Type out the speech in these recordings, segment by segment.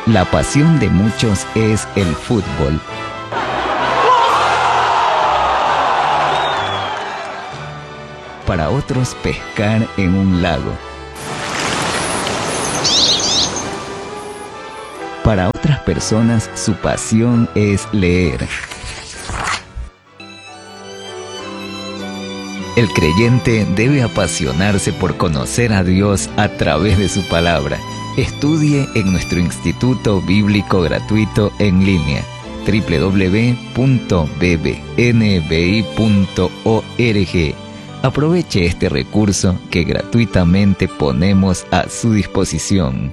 La pasión de muchos es el fútbol. Para otros, pescar en un lago. Para otras personas, su pasión es leer. El creyente debe apasionarse por conocer a Dios a través de su palabra. Estudie en nuestro Instituto Bíblico Gratuito en línea, www.bbnbi.org. Aproveche este recurso que gratuitamente ponemos a su disposición.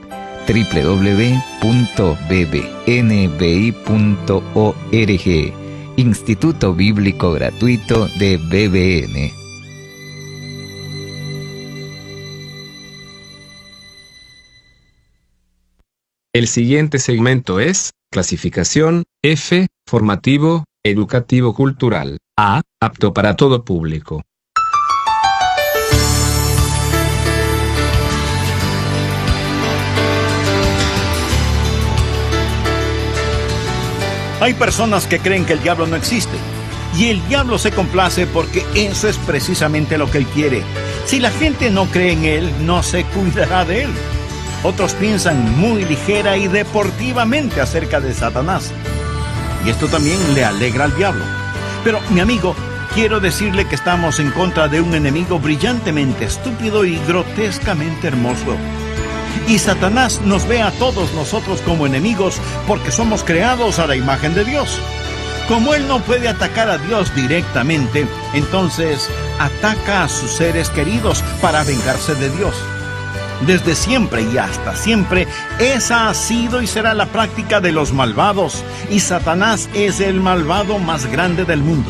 www.bbnbi.org. Instituto Bíblico Gratuito de BBN. El siguiente segmento es clasificación F, formativo, educativo cultural. A, apto para todo público. Hay personas que creen que el diablo no existe. Y el diablo se complace porque eso es precisamente lo que él quiere. Si la gente no cree en él, no se cuidará de él. Otros piensan muy ligera y deportivamente acerca de Satanás. Y esto también le alegra al diablo. Pero, mi amigo, quiero decirle que estamos en contra de un enemigo brillantemente estúpido y grotescamente hermoso. Y Satanás nos ve a todos nosotros como enemigos porque somos creados a la imagen de Dios. Como él no puede atacar a Dios directamente, entonces ataca a sus seres queridos para vengarse de Dios. Desde siempre y hasta siempre, esa ha sido y será la práctica de los malvados, y Satanás es el malvado más grande del mundo.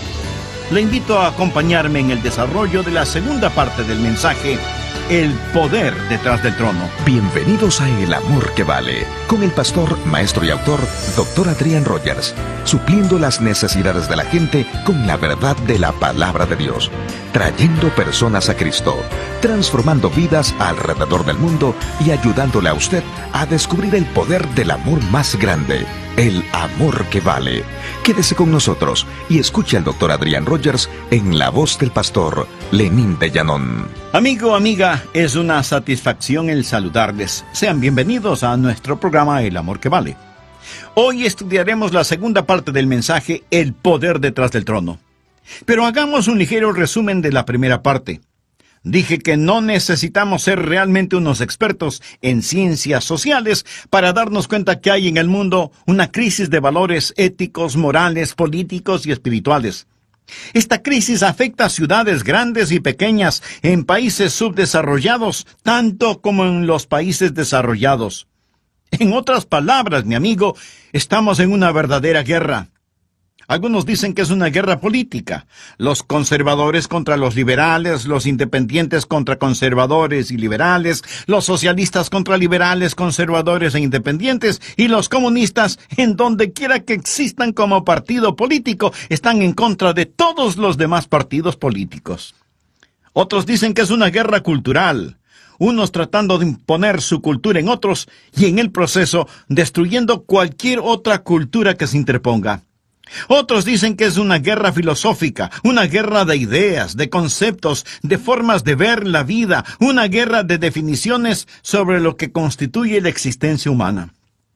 Le invito a acompañarme en el desarrollo de la segunda parte del mensaje, El poder detrás del trono. Bienvenidos a El Amor que Vale, con el pastor, maestro y autor, Dr. Adrian Rogers, supliendo las necesidades de la gente con la verdad de la palabra de Dios, trayendo personas a Cristo, transformando vidas alrededor del mundo y ayudándole a usted a descubrir el poder del amor más grande, el amor que vale. Quédese con nosotros y escuche al Dr. Adrian Rogers en la voz del pastor Lenín de Llanón. Amigo, amiga, es una satisfacción el saludarles. Sean bienvenidos a nuestro programa El Amor que Vale. Hoy estudiaremos la segunda parte del mensaje, El poder detrás del trono. Pero hagamos un ligero resumen de la primera parte. Dije que no necesitamos ser realmente unos expertos en ciencias sociales para darnos cuenta que hay en el mundo una crisis de valores éticos, morales, políticos y espirituales. Esta crisis afecta a ciudades grandes y pequeñas en países subdesarrollados, tanto como en los países desarrollados. En otras palabras, mi amigo, estamos en una verdadera guerra. Algunos dicen que es una guerra política. Los conservadores contra los liberales, los independientes contra conservadores y liberales, los socialistas contra liberales, conservadores e independientes, y los comunistas, en donde quiera que existan como partido político, están en contra de todos los demás partidos políticos. Otros dicen que es una guerra cultural. Unos tratando de imponer su cultura en otros y en el proceso destruyendo cualquier otra cultura que se interponga. Otros dicen que es una guerra filosófica, una guerra de ideas, de conceptos, de formas de ver la vida, una guerra de definiciones sobre lo que constituye la existencia humana.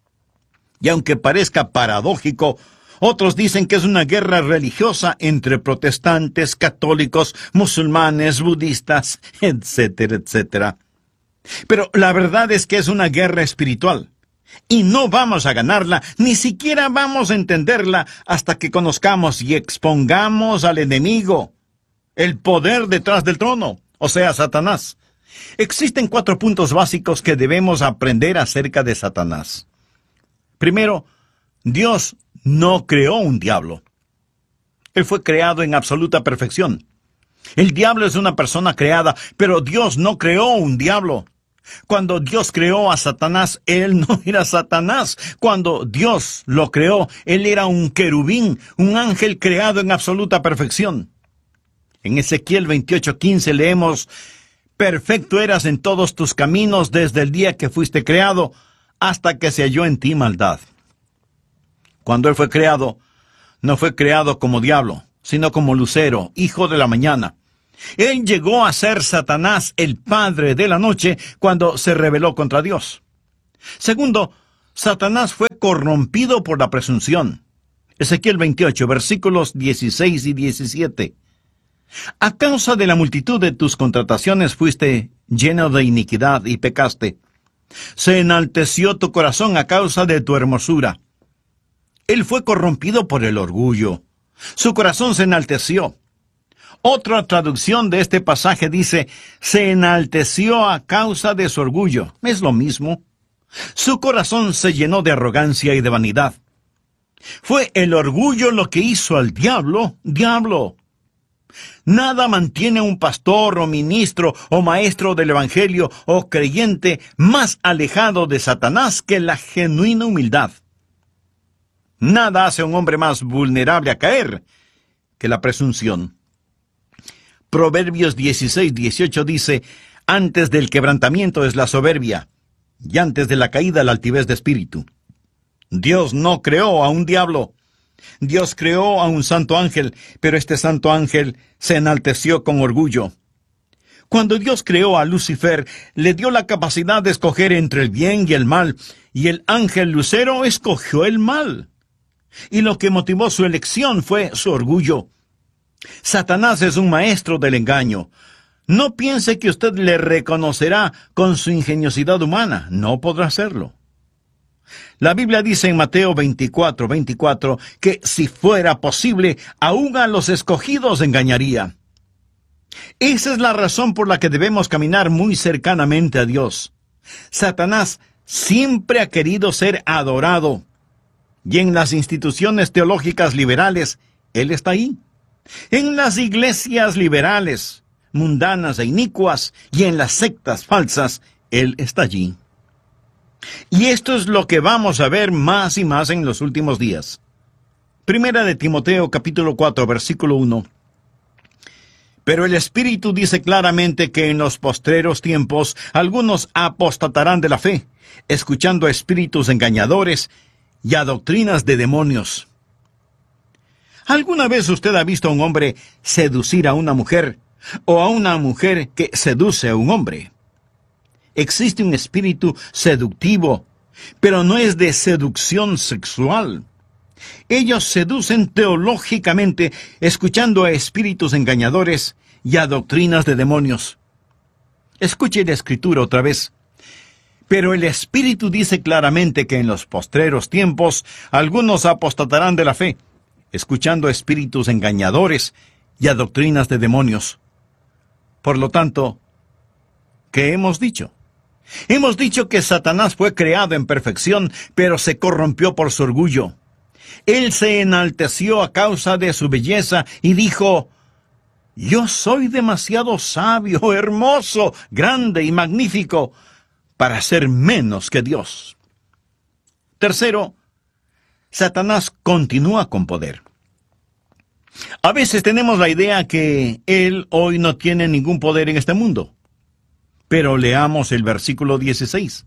Y aunque parezca paradójico, otros dicen que es una guerra religiosa entre protestantes, católicos, musulmanes, budistas, etcétera, etcétera. Pero la verdad es que es una guerra espiritual. Y no vamos a ganarla, ni siquiera vamos a entenderla hasta que conozcamos y expongamos al enemigo, el poder detrás del trono, o sea, Satanás. Existen 4 puntos básicos que debemos aprender acerca de Satanás. Primero, Dios no creó un diablo. Él fue creado en absoluta perfección. El diablo es una persona creada, pero Dios no creó un diablo. Cuando Dios creó a Satanás, él no era Satanás. Cuando Dios lo creó, él era un querubín, un ángel creado en absoluta perfección. En Ezequiel 28:15 leemos: perfecto eras en todos tus caminos desde el día que fuiste creado, hasta que se halló en ti maldad. Cuando él fue creado, no fue creado como diablo, sino como lucero, hijo de la mañana. Él llegó a ser Satanás, el padre de la noche, cuando se rebeló contra Dios. Segundo, Satanás fue corrompido por la presunción. Ezequiel 28, versículos 16 y 17. A causa de la multitud de tus contrataciones fuiste lleno de iniquidad y pecaste. Se enalteció tu corazón a causa de tu hermosura. Él fue corrompido por el orgullo. Su corazón se enalteció. Otra traducción de este pasaje dice, se enalteció a causa de su orgullo. Es lo mismo. Su corazón se llenó de arrogancia y de vanidad. Fue el orgullo lo que hizo al diablo. Nada mantiene a un pastor o ministro o maestro del evangelio o creyente más alejado de Satanás que la genuina humildad. Nada hace a un hombre más vulnerable a caer que la presunción. Proverbios 16:18 dice, antes del quebrantamiento es la soberbia, y antes de la caída la altivez de espíritu. Dios no creó a un diablo. Dios creó a un santo ángel, pero este santo ángel se enalteció con orgullo. Cuando Dios creó a Lucifer, le dio la capacidad de escoger entre el bien y el mal, y el ángel lucero escogió el mal. Y lo que motivó su elección fue su orgullo. Satanás es un maestro del engaño. No piense que usted le reconocerá con su ingeniosidad humana. No podrá hacerlo. La Biblia dice en Mateo 24:24 que si fuera posible, aún a los escogidos engañaría. Esa es la razón por la que debemos caminar muy cercanamente a Dios. Satanás siempre ha querido ser adorado. Y en las instituciones teológicas liberales, él está ahí. En las iglesias liberales, mundanas e inicuas, y en las sectas falsas, él está allí. Y esto es lo que vamos a ver más y más en los últimos días. Primera de Timoteo, capítulo 4, versículo 1. Pero el Espíritu dice claramente que en los postreros tiempos algunos apostatarán de la fe, escuchando a espíritus engañadores y a doctrinas de demonios. ¿Alguna vez usted ha visto a un hombre seducir a una mujer o a una mujer que seduce a un hombre? Existe un espíritu seductivo, pero no es de seducción sexual. Ellos seducen teológicamente, escuchando a espíritus engañadores y a doctrinas de demonios. Escuche la escritura otra vez. Pero el Espíritu dice claramente que en los postreros tiempos algunos apostatarán de la fe, escuchando a espíritus engañadores y a doctrinas de demonios. Por lo tanto, ¿qué hemos dicho? Hemos dicho que Satanás fue creado en perfección, pero se corrompió por su orgullo. Él se enalteció a causa de su belleza y dijo, yo soy demasiado sabio, hermoso, grande y magnífico para ser menos que Dios. Tercero, Satanás continúa con poder. A veces tenemos la idea que él hoy no tiene ningún poder en este mundo. Pero leamos el versículo 16.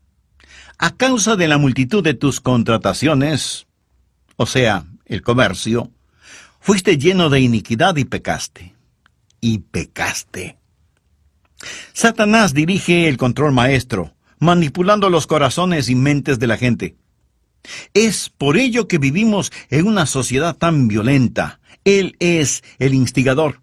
A causa de la multitud de tus contrataciones, o sea, el comercio, fuiste lleno de iniquidad y pecaste. Y pecaste. Satanás dirige el control maestro, manipulando los corazones y mentes de la gente. Es por ello que vivimos en una sociedad tan violenta. Él es el instigador.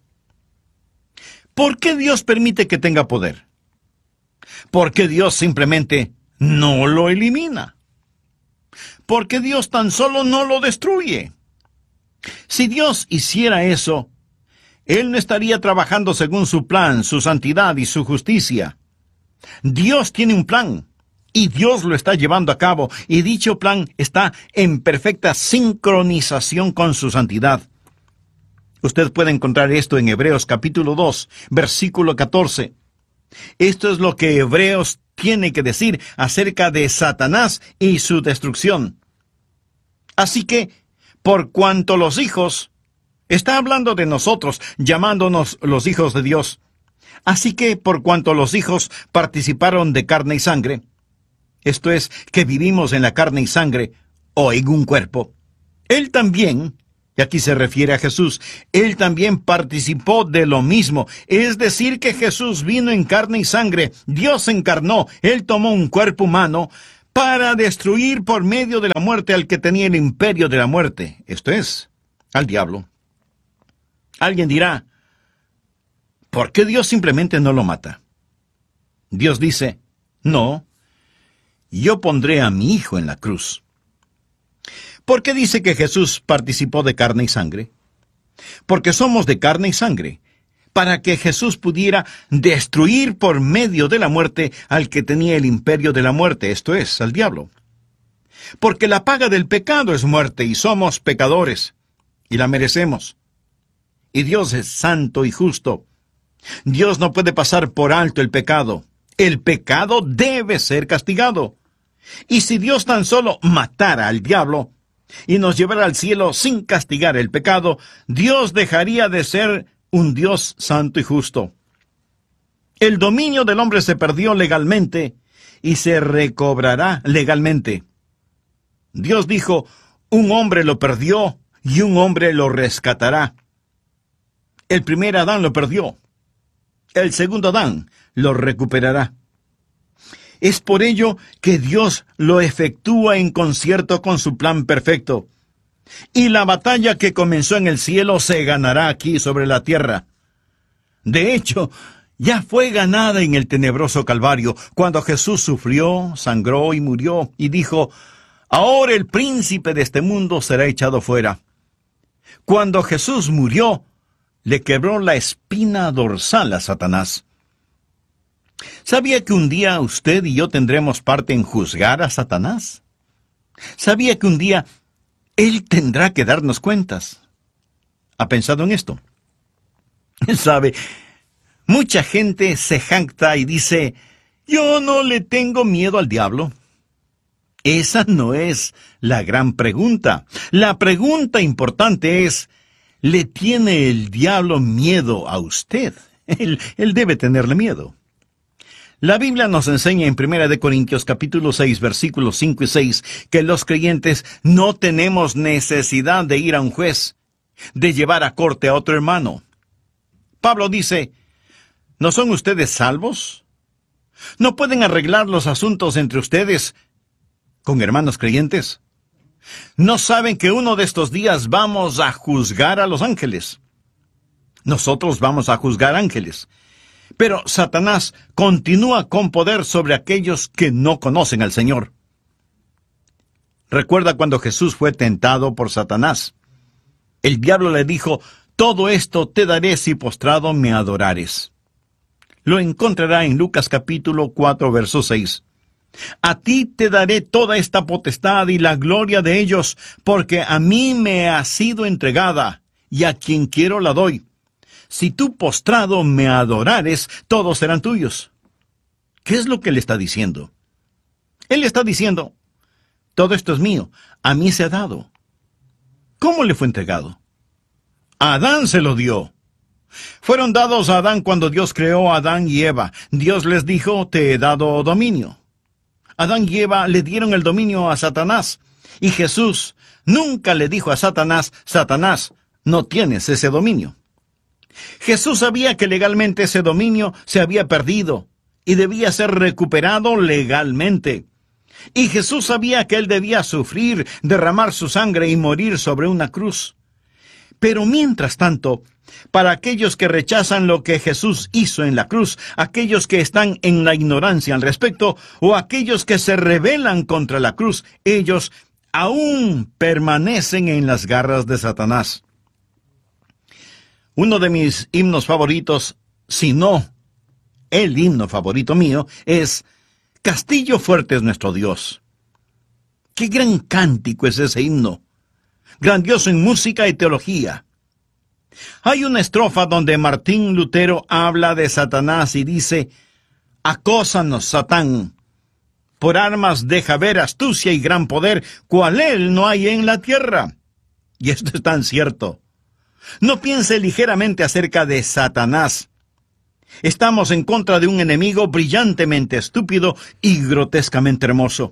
¿Por qué Dios permite que tenga poder? ¿Por qué Dios simplemente no lo elimina? ¿Por qué Dios tan solo no lo destruye? Si Dios hiciera eso, Él no estaría trabajando según su plan, su santidad y su justicia. Dios tiene un plan, y Dios lo está llevando a cabo, y dicho plan está en perfecta sincronización con su santidad. Usted puede encontrar esto en Hebreos capítulo 2, versículo 14. Esto es lo que Hebreos tiene que decir acerca de Satanás y su destrucción. Así que, por cuanto los hijos, está hablando de nosotros, llamándonos los hijos de Dios. Así que, por cuanto los hijos participaron de carne y sangre, esto es, que vivimos en la carne y sangre, o en un cuerpo, Él también, y aquí se refiere a Jesús, Él también participó de lo mismo. Es decir, que Jesús vino en carne y sangre, Dios se encarnó, Él tomó un cuerpo humano para destruir por medio de la muerte al que tenía el imperio de la muerte, esto es, al diablo. Alguien dirá, ¿por qué Dios simplemente no lo mata? Dios dice, no, yo pondré a mi Hijo en la cruz. ¿Por qué dice que Jesús participó de carne y sangre? Porque somos de carne y sangre, para que Jesús pudiera destruir por medio de la muerte al que tenía el imperio de la muerte, esto es, al diablo. Porque la paga del pecado es muerte, y somos pecadores, y la merecemos. Y Dios es santo y justo. Dios no puede pasar por alto el pecado. El pecado debe ser castigado. Y si Dios tan solo matara al diablo y nos llevara al cielo sin castigar el pecado, Dios dejaría de ser un Dios santo y justo. El dominio del hombre se perdió legalmente y se recobrará legalmente. Dios dijo, un hombre lo perdió y un hombre lo rescatará. El primer Adán lo perdió. El segundo Adán lo recuperará. Es por ello que Dios lo efectúa en concierto con su plan perfecto. Y la batalla que comenzó en el cielo se ganará aquí sobre la tierra. De hecho, ya fue ganada en el tenebroso Calvario, cuando Jesús sufrió, sangró y murió, y dijo, ahora el príncipe de este mundo será echado fuera. Cuando Jesús murió, le quebró la espina dorsal a Satanás. ¿Sabía que un día usted y yo tendremos parte en juzgar a Satanás? ¿Sabía que un día Él tendrá que darnos cuentas? ¿Ha pensado en esto? ¿Sabe? Mucha gente se jacta y dice, yo no le tengo miedo al diablo. Esa no es la gran pregunta. La pregunta importante es, ¿le tiene el diablo miedo a usted? Él debe tenerle miedo. La Biblia nos enseña en 1 Corintios capítulo 6, versículos 5 y 6, que los creyentes no tenemos necesidad de ir a un juez, de llevar a corte a otro hermano. Pablo dice, ¿no son ustedes salvos? ¿No pueden arreglar los asuntos entre ustedes con hermanos creyentes? ¿No saben que uno de estos días vamos a juzgar a los ángeles? Nosotros vamos a juzgar ángeles. Pero Satanás continúa con poder sobre aquellos que no conocen al Señor. Recuerda cuando Jesús fue tentado por Satanás. El diablo le dijo, todo esto te daré si postrado me adorares. Lo encontrará en Lucas capítulo 4, verso 6. A ti te daré toda esta potestad y la gloria de ellos, porque a mí me ha sido entregada, y a quien quiero la doy. Si tú postrado me adorares, todos serán tuyos. ¿Qué es lo que le está diciendo? Él está diciendo, todo esto es mío, a mí se ha dado. ¿Cómo le fue entregado? A Adán se lo dio. Fueron dados a Adán cuando Dios creó a Adán y Eva. Dios les dijo, te he dado dominio. Adán y Eva le dieron el dominio a Satanás. Y Jesús nunca le dijo a Satanás, Satanás, no tienes ese dominio. Jesús sabía que legalmente ese dominio se había perdido y debía ser recuperado legalmente. Y Jesús sabía que Él debía sufrir, derramar su sangre y morir sobre una cruz. Pero mientras tanto, para aquellos que rechazan lo que Jesús hizo en la cruz, aquellos que están en la ignorancia al respecto, o aquellos que se rebelan contra la cruz, ellos aún permanecen en las garras de Satanás. Uno de mis himnos favoritos, si no el himno favorito mío, es Castillo fuerte es nuestro Dios. ¡Qué gran cántico es ese himno! Grandioso en música y teología. Hay una estrofa donde Martín Lutero habla de Satanás y dice, acósanos, Satán, por armas deja ver astucia y gran poder, cual él no hay en la tierra. Y esto es tan cierto. No piense ligeramente acerca de Satanás. Estamos en contra de un enemigo brillantemente estúpido y grotescamente hermoso.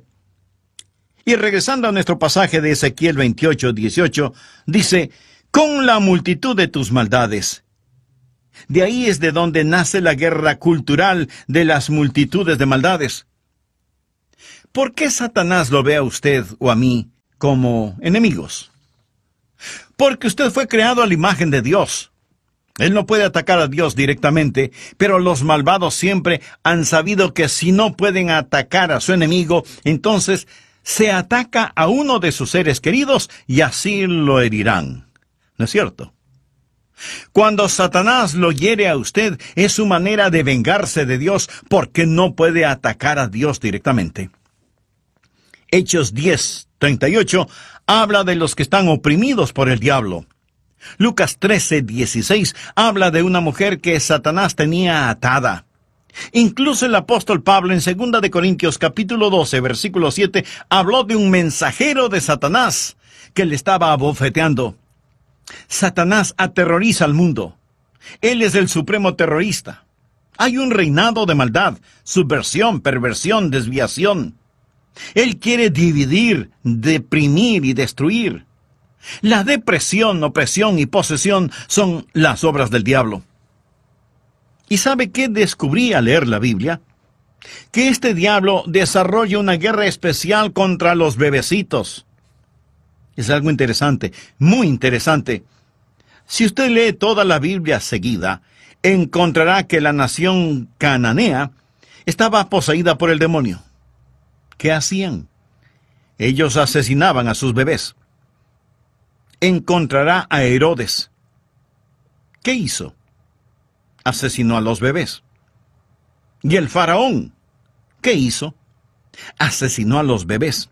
Y regresando a nuestro pasaje de Ezequiel 28:18, dice, con la multitud de tus maldades. De ahí es de donde nace la guerra cultural de las multitudes de maldades. ¿Por qué Satanás lo ve a usted o a mí como enemigos? Porque usted fue creado a la imagen de Dios. Él no puede atacar a Dios directamente, pero los malvados siempre han sabido que si no pueden atacar a su enemigo, entonces se ataca a uno de sus seres queridos y así lo herirán. ¿No es cierto? Cuando Satanás lo hiere a usted, es su manera de vengarse de Dios porque no puede atacar a Dios directamente. Hechos 10:38 habla de los que están oprimidos por el diablo. Lucas 13:16 habla de una mujer que Satanás tenía atada. Incluso el apóstol Pablo en 2 de Corintios capítulo 12, versículo 7, habló de un mensajero de Satanás que le estaba abofeteando. Satanás aterroriza al mundo. Él es el supremo terrorista. Hay un reinado de maldad, subversión, perversión, desviación. Él quiere dividir, deprimir y destruir. La depresión, opresión y posesión son las obras del diablo. ¿Y sabe qué descubrí al leer la Biblia? Que este diablo desarrolla una guerra especial contra los bebecitos. Es algo interesante, muy interesante. Si usted lee toda la Biblia seguida, encontrará que la nación cananea estaba poseída por el demonio. ¿Qué hacían? Ellos asesinaban a sus bebés. Encontrará a Herodes. ¿Qué hizo? Asesinó a los bebés. ¿Y el faraón? ¿Qué hizo? Asesinó a los bebés.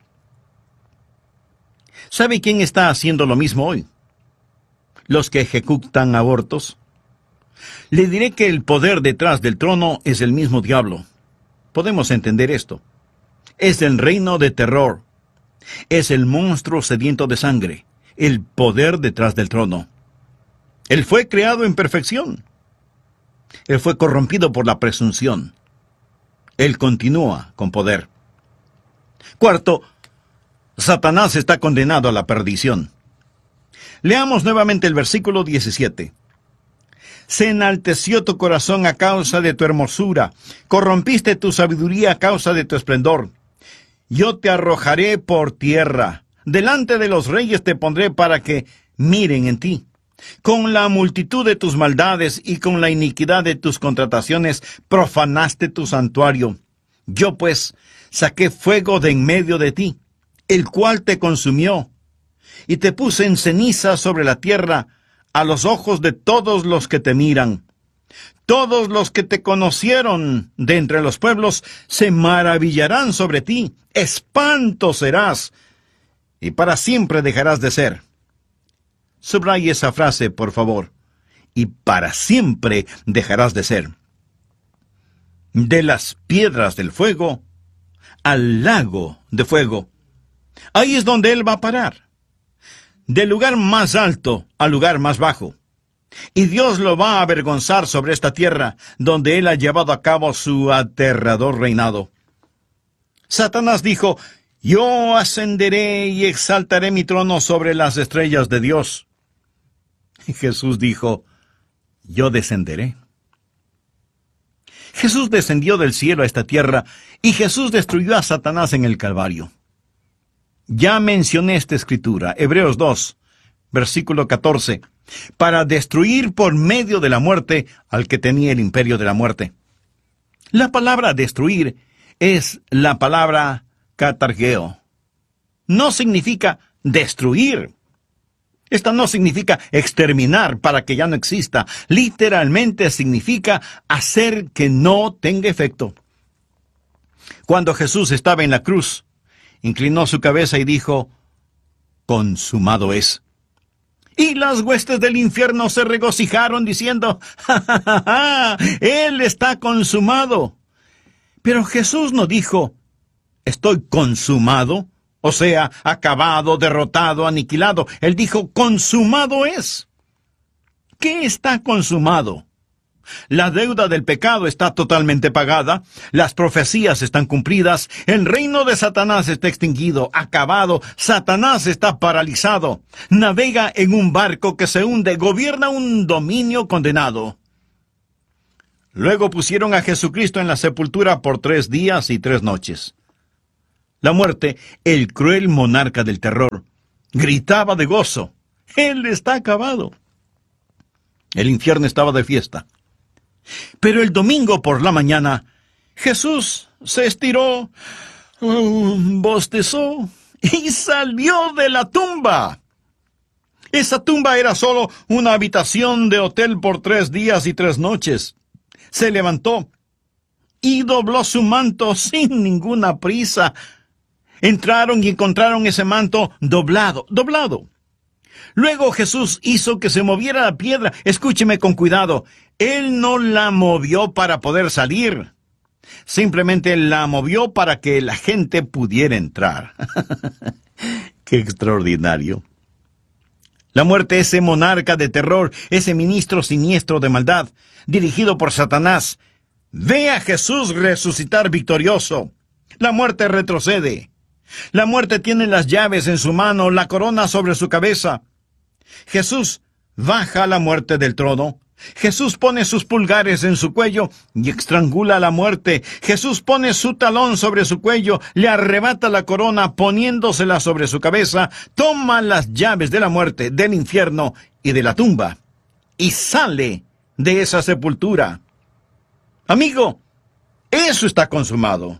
¿Sabe quién está haciendo lo mismo hoy? Los que ejecutan abortos. Le diré que el poder detrás del trono es el mismo diablo. Podemos entender esto. Es el reino de terror. Es el monstruo sediento de sangre. El poder detrás del trono. Él fue creado en perfección. Él fue corrompido por la presunción. Él continúa con poder. Cuarto, Satanás está condenado a la perdición. Leamos nuevamente el versículo 17. Se enalteció tu corazón a causa de tu hermosura, corrompiste tu sabiduría a causa de tu esplendor. Yo te arrojaré por tierra, delante de los reyes te pondré para que miren en ti. Con la multitud de tus maldades y con la iniquidad de tus contrataciones profanaste tu santuario. Yo pues saqué fuego de en medio de ti, el cual te consumió, y te puse en ceniza sobre la tierra a los ojos de todos los que te miran. Todos los que te conocieron de entre los pueblos se maravillarán sobre ti. Espanto serás, y para siempre dejarás de ser. Subraye esa frase, por favor. Y para siempre dejarás de ser. De las piedras del fuego al lago de fuego. Ahí es donde él va a parar. Del lugar más alto al lugar más bajo. Y Dios lo va a avergonzar sobre esta tierra, donde él ha llevado a cabo su aterrador reinado. Satanás dijo, yo ascenderé y exaltaré mi trono sobre las estrellas de Dios. Y Jesús dijo, yo descenderé. Jesús descendió del cielo a esta tierra, y Jesús destruyó a Satanás en el Calvario. Ya mencioné esta escritura, Hebreos 2, versículo 14, para destruir por medio de la muerte al que tenía el imperio de la muerte. La palabra destruir es la palabra katargeo. No significa destruir. Esta no significa exterminar para que ya no exista. Literalmente significa hacer que no tenga efecto. Cuando Jesús estaba en la cruz, inclinó su cabeza y dijo, consumado es. Y las huestes del infierno se regocijaron diciendo, ¡ja, ja, ja, ja! Él está consumado. Pero Jesús no dijo, estoy consumado, o sea, acabado, derrotado, aniquilado. Él dijo, consumado es. ¿Qué está consumado? La deuda del pecado está totalmente pagada, las profecías están cumplidas, el reino de Satanás está extinguido, acabado, Satanás está paralizado, navega en un barco que se hunde, gobierna un dominio condenado. Luego pusieron a Jesucristo en la sepultura por 3 días y 3 noches. La muerte, el cruel monarca del terror, gritaba de gozo. Él está acabado. El infierno estaba de fiesta. Pero el domingo por la mañana, Jesús se estiró, bostezó y salió de la tumba. Esa tumba era solo una habitación de hotel por 3 días y 3 noches. Se levantó y dobló su manto sin ninguna prisa. Entraron y encontraron ese manto doblado. Luego Jesús hizo que se moviera la piedra. Escúcheme con cuidado. Él no la movió para poder salir. Simplemente la movió para que la gente pudiera entrar. ¡Qué extraordinario! La muerte, ese monarca de terror, ese ministro siniestro de maldad, dirigido por Satanás, ve a Jesús resucitar victorioso. La muerte retrocede. La muerte tiene las llaves en su mano, la corona sobre su cabeza. Jesús baja a la muerte del trono. Jesús pone sus pulgares en su cuello y estrangula a la muerte. Jesús pone su talón sobre su cuello, le arrebata la corona poniéndosela sobre su cabeza, toma las llaves de la muerte, del infierno y de la tumba, y sale de esa sepultura. Amigo, eso está consumado.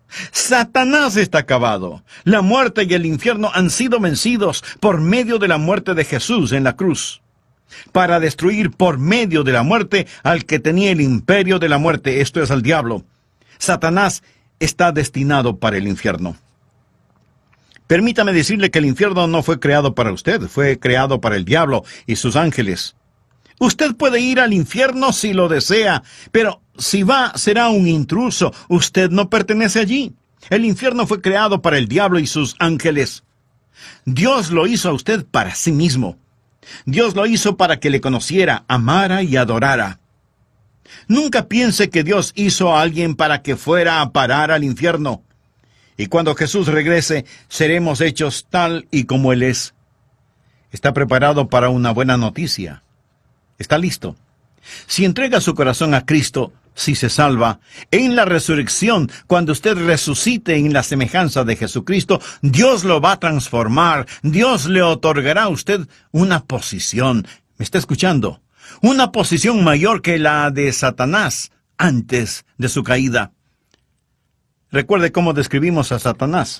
Satanás está acabado. La muerte y el infierno han sido vencidos por medio de la muerte de Jesús en la cruz, para destruir por medio de la muerte al que tenía el imperio de la muerte, esto es, al diablo. Satanás está destinado para el infierno. Permítame decirle que el infierno no fue creado para usted, fue creado para el diablo y sus ángeles. Usted puede ir al infierno si lo desea, pero si va, será un intruso. Usted no pertenece allí. El infierno fue creado para el diablo y sus ángeles. Dios lo hizo a usted para sí mismo. Dios lo hizo para que le conociera, amara y adorara. Nunca piense que Dios hizo a alguien para que fuera a parar al infierno. Y cuando Jesús regrese, seremos hechos tal y como Él es. ¿Está preparado para una buena noticia? ¿Está listo? Si entrega su corazón a Cristo, si se salva, en la resurrección, cuando usted resucite en la semejanza de Jesucristo, Dios lo va a transformar. Dios le otorgará a usted una posición. ¿Me está escuchando? Una posición mayor que la de Satanás antes de su caída. Recuerde cómo describimos a Satanás.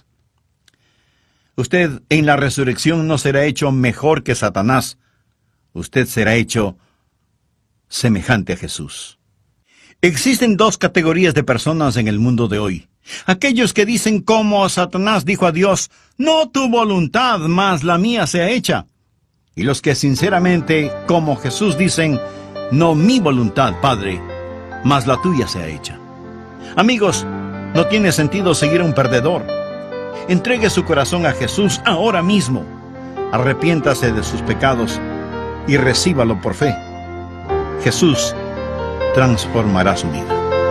Usted en la resurrección no será hecho mejor que Satanás. Usted será hecho semejante a Jesús. Existen 2 categorías de personas en el mundo de hoy. Aquellos que dicen como Satanás dijo a Dios, no tu voluntad, mas la mía sea hecha. Y los que sinceramente, como Jesús, dicen, no mi voluntad, Padre, mas la tuya sea hecha. Amigos, no tiene sentido seguir a un perdedor. Entregue su corazón a Jesús ahora mismo. Arrepiéntase de sus pecados y recíbalo por fe. Jesús transformará su vida.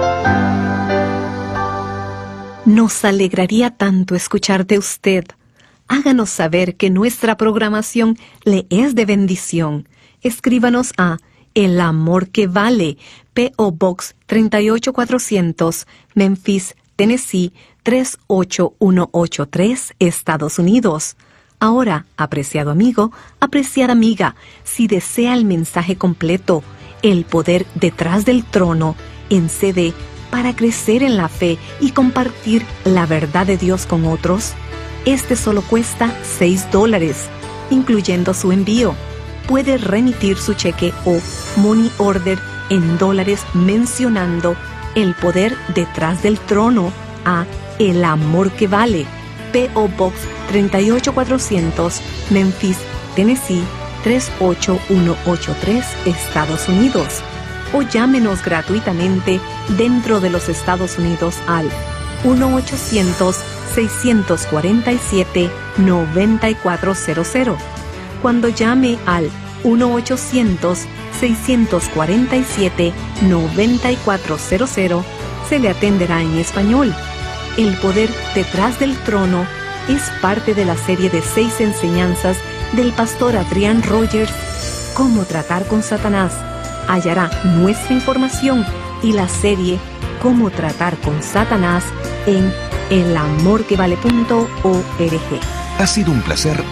Nos alegraría tanto escuchar de usted. Háganos saber que nuestra programación le es de bendición. Escríbanos a El Amor que Vale, P.O. Box 38400, Memphis, Tennessee 38183, Estados Unidos. Ahora, apreciado amigo, apreciada amiga, si desea el mensaje completo, El Poder Detrás del Trono, en CD, para crecer en la fe y compartir la verdad de Dios con otros, este solo cuesta $6, incluyendo su envío. Puede remitir su cheque o money order en dólares mencionando El Poder Detrás del Trono a El Amor que Vale, P.O. Box 38400, Memphis, Tennessee 38183, Estados Unidos. O llámenos gratuitamente dentro de los Estados Unidos al 1-800-647-9400. Cuando llame al 1-800 647-9400 se le atenderá en español. El poder detrás del trono es parte de la serie de 6 enseñanzas del pastor Adrián Rogers, Cómo tratar con Satanás. Hallará nuestra información y la serie Cómo tratar con Satanás en elamorquevale.org. Ha sido un placer